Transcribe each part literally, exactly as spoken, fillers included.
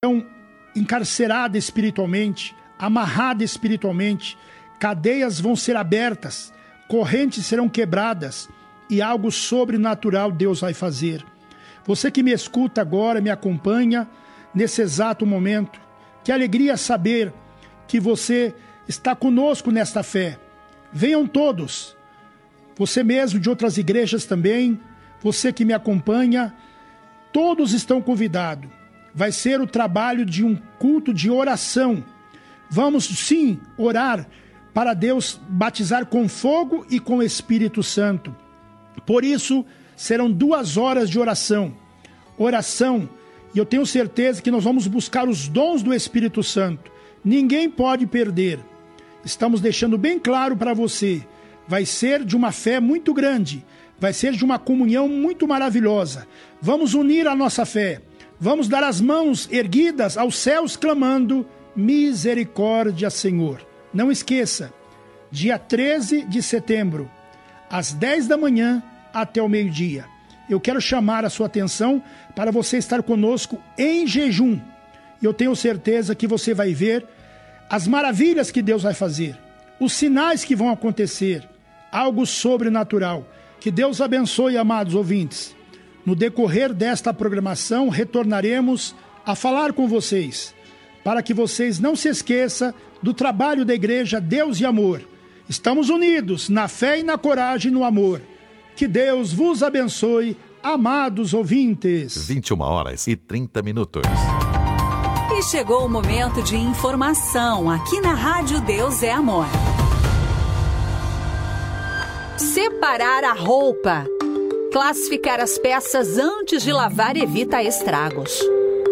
serão encarceradas espiritualmente, amarradas espiritualmente, cadeias vão ser abertas, correntes serão quebradas e algo sobrenatural Deus vai fazer. Você que me escuta agora, me acompanha nesse exato momento, que alegria saber que você está conosco nesta fé. Venham todos, você mesmo de outras igrejas também, você que me acompanha, todos estão convidados. Vai ser o trabalho de um culto de oração. Vamos sim orar para Deus batizar com fogo e com o Espírito Santo. Por isso, serão duas horas de oração. Oração, e eu tenho certeza que nós vamos buscar os dons do Espírito Santo. Ninguém pode perder. Estamos deixando bem claro para você. Vai ser de uma fé muito grande. Vai ser de uma comunhão muito maravilhosa. Vamos unir a nossa fé. Vamos dar as mãos erguidas aos céus clamando: misericórdia, Senhor. Não esqueça, dia treze de setembro, às dez da manhã até o meio-dia. Eu quero chamar a sua atenção para você estar conosco em jejum. E eu tenho certeza que você vai ver as maravilhas que Deus vai fazer, os sinais que vão acontecer, algo sobrenatural. Que Deus abençoe, amados ouvintes. No decorrer desta programação, retornaremos a falar com vocês, para que vocês não se esqueçam do trabalho da Igreja Deus e Amor. Estamos unidos na fé e na coragem e no amor. Que Deus vos abençoe, amados ouvintes. vinte e uma horas e trinta minutos. E chegou o momento de informação aqui na Rádio Deus é Amor. Separar a roupa. Classificar as peças antes de lavar evita estragos.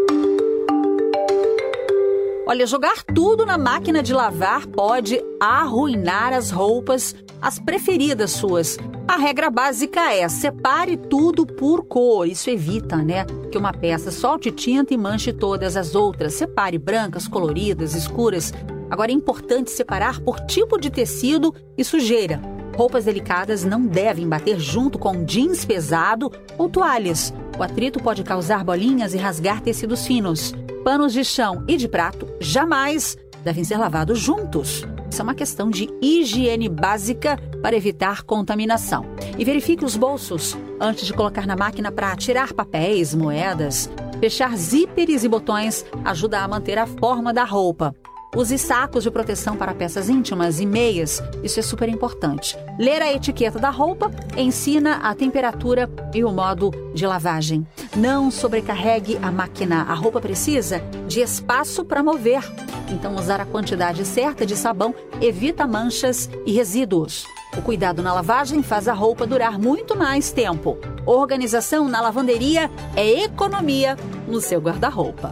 Olha, jogar tudo na máquina de lavar pode arruinar as roupas, as preferidas suas. A regra básica é: separe tudo por cor. Isso evita, né, que uma peça solte tinta e manche todas as outras. Separe brancas, coloridas, escuras. Agora é importante separar por tipo de tecido e sujeira. Roupas delicadas não devem bater junto com jeans pesado ou toalhas. O atrito pode causar bolinhas e rasgar tecidos finos. Panos de chão e de prato jamais devem ser lavados juntos. Isso é uma questão de higiene básica para evitar contaminação. E verifique os bolsos antes de colocar na máquina para tirar papéis, moedas. Fechar zíperes e botões ajuda a manter a forma da roupa. Use sacos de proteção para peças íntimas e meias, isso é super importante. Ler a etiqueta da roupa ensina a temperatura e o modo de lavagem. Não sobrecarregue a máquina, a roupa precisa de espaço para mover. Então usar a quantidade certa de sabão evita manchas e resíduos. O cuidado na lavagem faz a roupa durar muito mais tempo. Organização na lavanderia é economia no seu guarda-roupa.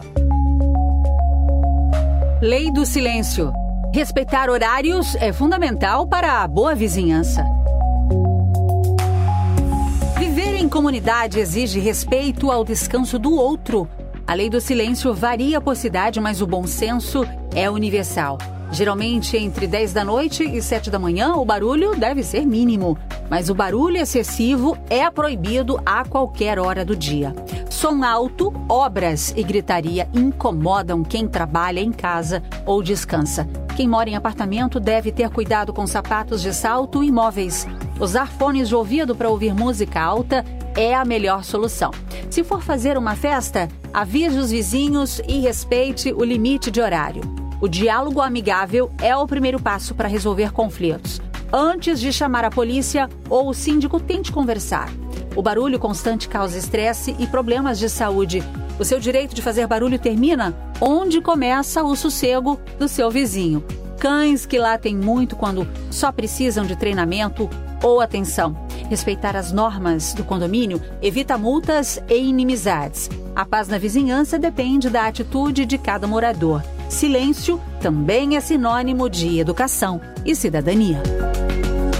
Lei do silêncio. Respeitar horários é fundamental para a boa vizinhança. Viver em comunidade exige respeito ao descanso do outro. A lei do silêncio varia por cidade, mas o bom senso é universal. Geralmente, entre dez da noite e sete da manhã, o barulho deve ser mínimo. Mas o barulho excessivo é proibido a qualquer hora do dia. Som alto, obras e gritaria incomodam quem trabalha em casa ou descansa. Quem mora em apartamento deve ter cuidado com sapatos de salto e móveis. Usar fones de ouvido para ouvir música alta é a melhor solução. Se for fazer uma festa, avise os vizinhos e respeite o limite de horário. O diálogo amigável é o primeiro passo para resolver conflitos. Antes de chamar a polícia ou o síndico, tente conversar. O barulho constante causa estresse e problemas de saúde. O seu direito de fazer barulho termina onde começa o sossego do seu vizinho. Cães que latem muito quando só precisam de treinamento ou atenção. Respeitar as normas do condomínio evita multas e inimizades. A paz na vizinhança depende da atitude de cada morador. Silêncio também é sinônimo de educação e cidadania.